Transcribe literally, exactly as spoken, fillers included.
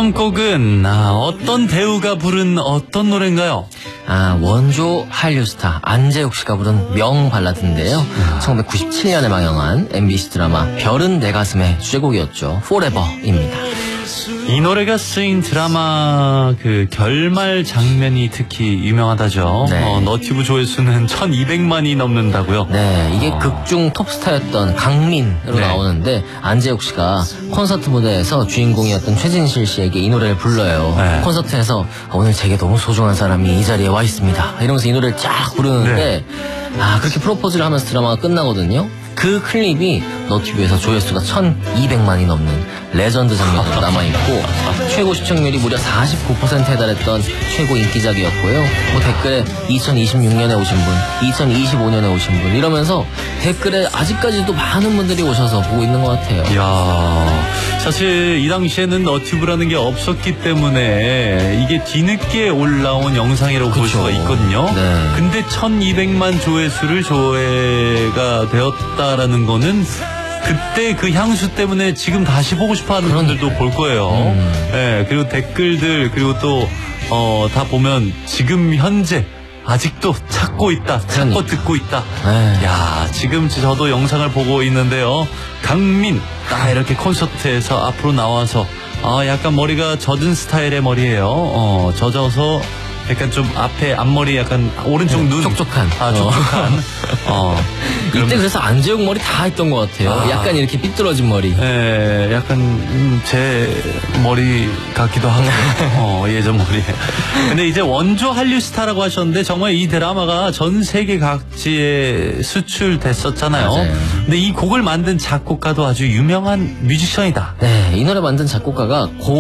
다음 곡은 아, 어떤 배우가 부른 어떤 노래인가요? 아, 원조 한류 스타 안재욱 씨가 부른 명 발라드인데요. 음. 천구백구십칠 년에 망영한 엠비씨 드라마 별은 내 가슴의 주제곡이었죠. Forever입니다. 이 노래가 쓰인 드라마 그 결말 장면이 특히 유명하다죠. 네. 어, 너튜브 조회수는 천이백만이 넘는다고요. 네, 이게 어. 극중 톱스타였던 강민으로 네. 나오는데 안재욱 씨가 콘서트 무대에서 주인공이었던 최진실 씨에게 이 노래를 불러요. 네. 콘서트에서 오늘 제게 너무 소중한 사람이 이 자리에 와 있습니다 이러면서 이 노래를 쫙 부르는데 네. 아 그렇게 프로포즈를 하면서 드라마가 끝나거든요. 그 클립이 너튜브에서 조회수가 천이백만이 넘는 레전드 장면으로 남아있고 최고 시청률이 무려 사십구 퍼센트에 달했던 최고 인기작이었고요. 뭐 댓글에 이천이십육 년에 오신 분, 이천이십오 년에 오신 분 이러면서 댓글에 아직까지도 많은 분들이 오셔서 보고 있는 것 같아요. 이야, 사실 이 당시에는 너튜브라는 게 없었기 때문에 이게 뒤늦게 올라온 영상이라고 볼 수가 있거든요. 네. 근데 천이백만 조회수를 조회가 되었다라는 거는 그때 그 향수 때문에 지금 다시 보고 싶어하는 분들도 볼 거예요. 음. 네, 그리고 댓글들 그리고 또 어, 다 보면 지금 현재 아직도 찾고 있다, 찾고 그러니까. 듣고 있다. 에이. 야, 지금 저도 영상을 보고 있는데요. 강민 딱 이렇게 콘서트에서 앞으로 나와서 아, 약간 머리가 젖은 스타일의 머리예요. 어, 젖어서 약간 좀 앞에 앞머리 약간 오른쪽 네, 눈 촉촉한 아 촉촉한 어. 이때 그래서 안재욱 머리 다 했던 것 같아요. 아. 약간 이렇게 삐뚤어진 머리. 예, 약간 음, 제 머리 같기도 하고 어, 예전 머리에. 근데 이제 원조 한류 스타라고 하셨는데 정말 이 드라마가 전 세계 각지에 수출됐었잖아요. 맞아요. 근데 이 곡을 만든 작곡가도 아주 유명한 뮤지션이다. 네, 이 노래 만든 작곡가가 고